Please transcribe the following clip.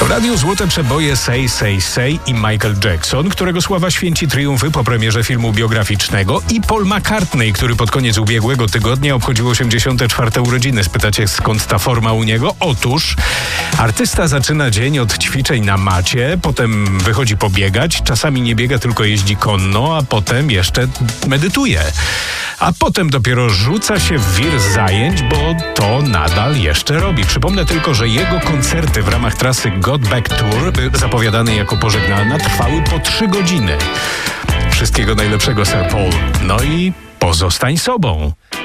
W radiu złote przeboje Say, Say, Say i Michael Jackson, którego sława święci triumfy po premierze filmu biograficznego, i Paul McCartney, który pod koniec ubiegłego tygodnia obchodził 84. urodziny. Spytacie, skąd ta forma u niego? Otóż artysta zaczyna dzień od ćwiczeń na macie, potem wychodzi pobiegać, czasami nie biega, tylko jeździ konno, a potem jeszcze medytuje. A potem dopiero rzuca się w wir zajęć, bo to nadal jeszcze robi. Przypomnę tylko, że jego koncerty w ramach trasy Got Back Tour, zapowiadanej jako pożegnalna, trwały po 3 godziny. Wszystkiego najlepszego, Sir Paul. No i pozostań sobą.